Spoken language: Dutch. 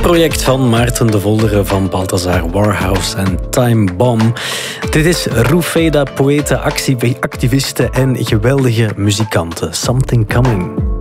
project van Maarten de Volderen van Balthazar Warhouse en Time Bomb. Dit is Rufeda, poëte, activiste en geweldige muzikanten. Something Coming.